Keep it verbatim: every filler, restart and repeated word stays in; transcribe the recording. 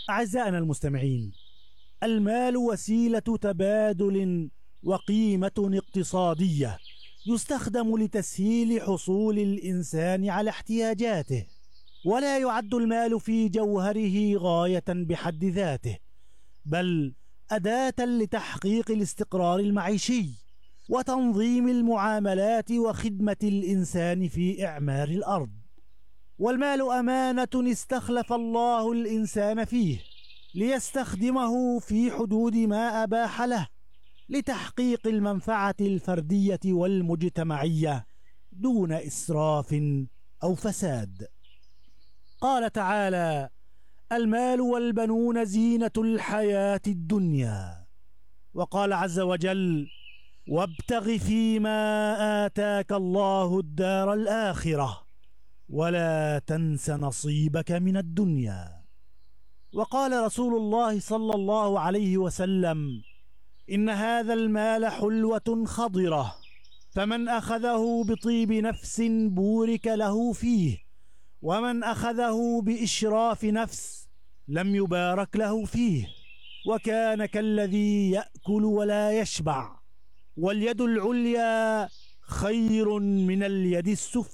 أعزائنا المستمعين، المال وسيلة تبادل وقيمة اقتصادية يستخدم لتسهيل حصول الإنسان على احتياجاته، ولا يعد المال في جوهره غاية بحد ذاته، بل أداة لتحقيق الاستقرار المعيشي وتنظيم المعاملات وخدمة الإنسان في إعمار الأرض. والمال أمانة استخلف الله الإنسان فيه ليستخدمه في حدود ما أباح له لتحقيق المنفعة الفردية والمجتمعية دون إسراف أو فساد. قال تعالى: المال والبنون زينة الحياة الدنيا. وقال عز وجل: وابتغ فيما آتاك الله الدار الآخرة ولا تنس نصيبك من الدنيا. وقال رسول الله صلى الله عليه وسلم: إن هذا المال حلوة خضرة، فمن أخذه بطيب نفس بورك له فيه، ومن أخذه بإشراف نفس لم يبارك له فيه، وكان كالذي يأكل ولا يشبع، واليد العليا خير من اليد السفلى.